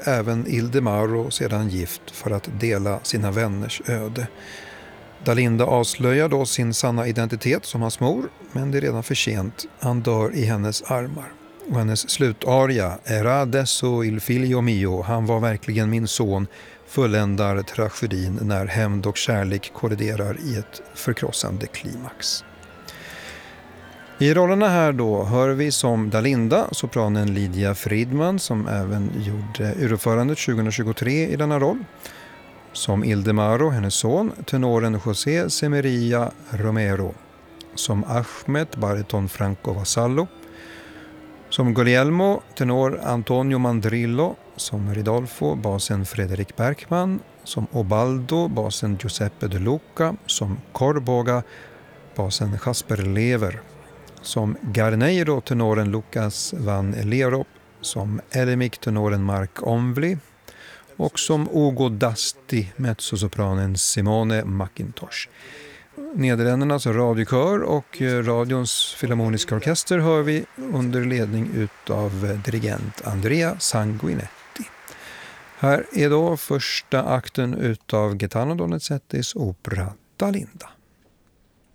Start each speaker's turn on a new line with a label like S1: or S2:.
S1: även Ildemaro sedan gift för att dela sina vänners öde. Dalinda avslöjar då sin sanna identitet som hans mor, men det är redan för sent. Han dör i hennes armar. Och hennes slutaria, Era adesso il figlio mio, han var verkligen min son, fulländar tragedin när hämnd och kärlek kolliderar i ett förkrossande klimax. I rollerna här då hör vi som Dalinda sopranen Lydia Friedman, som även gjorde urförandet 2023 i denna roll. Som Ildemaro, hennes son, tenoren José Semeria Romero. Som Ahmed, bariton Franco Vasallo. Som Guglielmo, tenor Antonio Mandrillo. Som Ridolfo, basen Fredrik Bergman. Som Obaldo, basen Giuseppe De Luca. Som Corboga, basen Jasper Lever. Som Garneiro, tenoren Lucas van Lerop. Som Elimik, tenoren Mark Omvli. Och som Ugo Dasti, mezzosopranen Simone McIntosh. Nederländernas radiokör och radions filharmoniska orkester hör vi under ledning utav dirigent Andrea Sanguinetti. Här är då första akten utav Gaetano Donizettis opera Dalinda.